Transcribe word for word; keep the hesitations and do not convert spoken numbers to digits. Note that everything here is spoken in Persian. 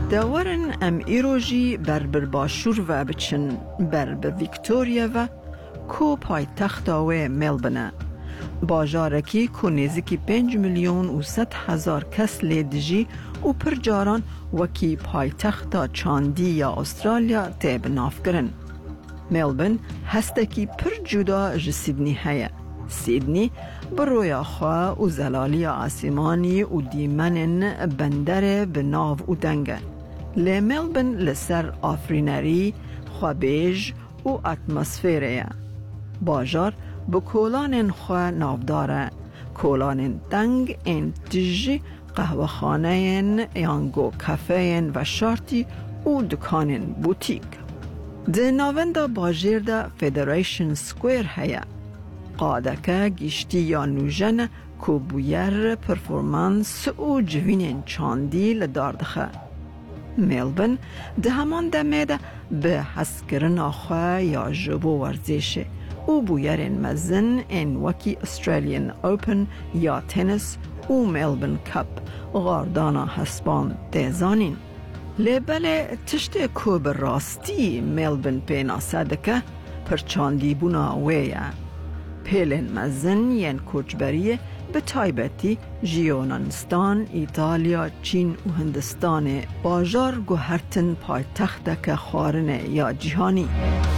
داورن ام ایروژی بر بر باشور و بچن بر بر ویکتوریا و کو پای تختاوه ملبنه. باجارکی که نزدیکی پنج میلیون و ست هزار کس لیدجی و پر جاران وکی پایتخت چاندی یا استرالیا تیب ناف کرن. ملبن هستکی پر جدا ج سیدنی هیا. سیدنی برویا خواه و زلالی آسیمانی و دیمنن بندر بناو و دنگه. لی ملبن لسر آفرینری، خوابیج و اتمسفیره. باجار با کولان خواه نافداره. کولان دنگ این تیجی قهوه خانه یانگو کافه و شارتی و دکان بوتیک. ده ناونده باجیر ده فدریشن سکویر هیا. قاده که گیشتی یا نوژن که بویر پرفورمانس و جوین چاندی لداردخه. ملبن ده همان دمه ده به حسکرن آخواه یا جبو ورزشه او بویرین مزن این وکی استرالیان اوپن یا تنس و ملبن کپ غاردانا حسبان دیزانین. لیبله تشت کوب راستی ملبن پینا سدکه پرچاندی بونا ویه. پیلن مزن ین کوچبریه به تایبتی ژیونانستان، ایتالیا، چین و هندستان باجار گوهرتن پای تختک خارنه یا جهانی.